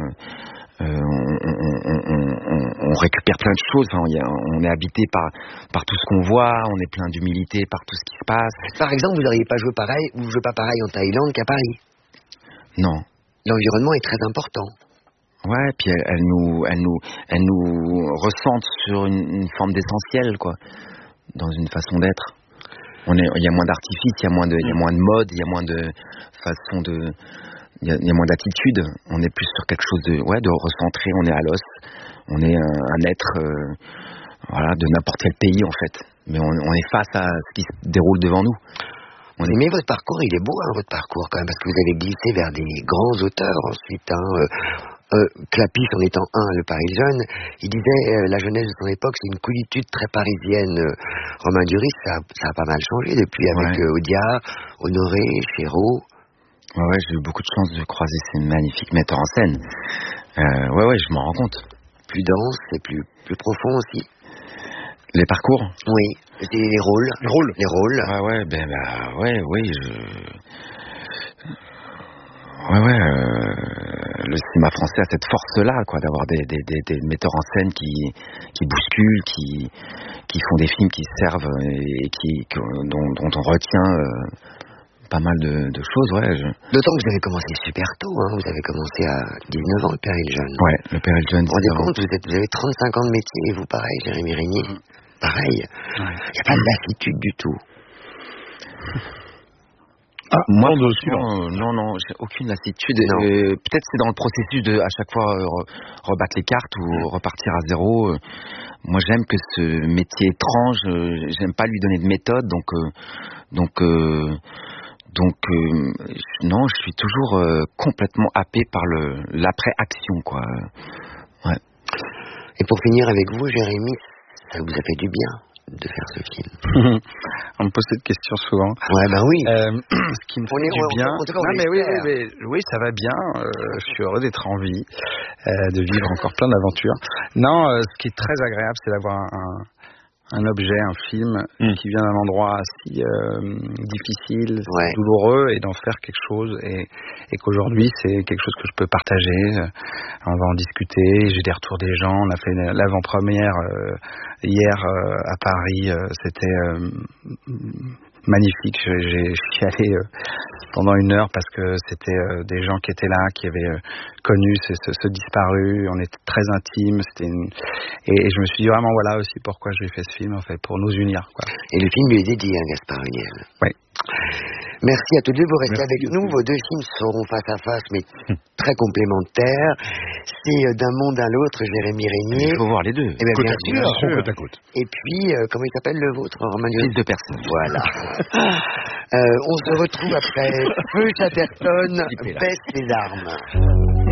On récupère plein de choses. Hein. On est habité par tout ce qu'on voit. On est plein d'humilité par tout ce qui se passe. Par exemple, vous n'auriez pas joué pareil. Vous jouez pas pareil en Thaïlande qu'à Paris. Non. L'environnement est très important. Ouais, puis elle nous ressente sur une forme d'essentiel, quoi, dans une façon d'être. Il y a moins d'artifice, il y a moins de mode, il y a moins de façon de, il y a moins d'attitude. On est plus sur quelque chose de recentré. On est à l'os. On est un être, de n'importe quel pays en fait. Mais on est face à ce qui se déroule devant nous. Mais votre parcours, il est beau, hein, votre parcours quand même, parce que vous avez glissé vers des grands auteurs ensuite. Clapiche en étant le Paris jeune, il disait la jeunesse de son époque c'est une coolitude très parisienne. Romain Duris, ça a pas mal changé depuis avec Audiard, Honoré, Chéreau. Ouais, j'ai eu beaucoup de chance de croiser ces magnifiques metteurs en scène. Je m'en rends compte. Plus dense et plus profond aussi. Les parcours? Oui, les rôles. Les rôles. Le cinéma français a cette force-là, quoi, d'avoir des metteurs en scène qui bousculent, qui font des films qui servent et dont on retient pas mal de choses, ouais. D'autant que vous avez commencé super tôt, hein. Vous avez commencé à 19 ans, le Père et le Jeune. Ouais, le Père et le Jeune. Vous vous rendez compte, vous avez 35 ans de métier, et vous pareil, Jérémy Régnier. Pareil. Il n'y a pas de lassitude du tout. Moi, non, j'ai aucune lassitude. Peut-être c'est dans le processus de à chaque fois rebattre les cartes ou repartir à zéro. Moi, j'aime que ce métier étrange, j'aime pas lui donner de méthode, donc non, je suis toujours complètement happé par l'après-action, quoi. Ouais. Et pour finir avec vous, Jérémy, ça vous a fait du bien de faire ce film? On me pose cette question souvent. Ouais, ben oui. Ce qui me fait du bien. Oui, ça va bien. Je suis heureux d'être en vie, de vivre encore plein d'aventures. Non, ce qui est très agréable, c'est d'avoir un objet, un film qui vient d'un endroit si difficile, douloureux, et d'en faire quelque chose, et qu'aujourd'hui c'est quelque chose que je peux partager. On va en discuter, j'ai des retours des gens. On a fait l'avant-première hier à Paris, c'était magnifique. Je suis allé pendant 1 heure parce que c'était des gens qui étaient là, qui avaient connu ce disparu. On était très intimes. Et je me suis dit vraiment, voilà aussi pourquoi j'ai fait ce film, en fait, pour nous unir, quoi. Et le film lui est dédié, Gaspard Huliel. Oui. Merci à tous deux, vous restez avec nous. Vos 2 films seront face à face, mais très complémentaires. C'est d'un monde à l'autre, Jérémy Régnier. Il faut voir les deux. Eh bien, bien sûr. Côte à côte. Et puis, comment il s'appelle le vôtre, Romain? Fils de personne. Voilà. On se retrouve après Feu Chatterton, baisse les armes.